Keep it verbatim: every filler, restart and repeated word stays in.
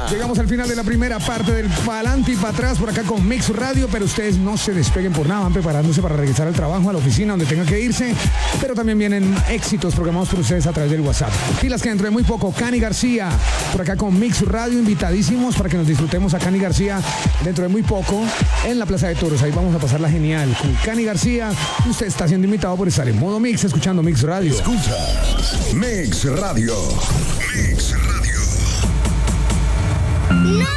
Llegamos al final de la primera parte del Pa'lante y para atrás por acá con Mix Radio, pero ustedes no se despeguen por nada, van preparándose para regresar al trabajo, a la oficina, donde tengan que irse, pero también vienen éxitos programados por ustedes a través del WhatsApp. Pilas que dentro de muy poco, Cani García, por acá con Mix Radio, invitadísimos para que nos disfrutemos a Cani García dentro de muy poco en la Plaza de Toros. Ahí vamos a pasarla genial con Cani García. Usted está siendo invitado por estar en modo Mix, escuchando Mix Radio. Escuchas Mix Radio. Mix Radio. No.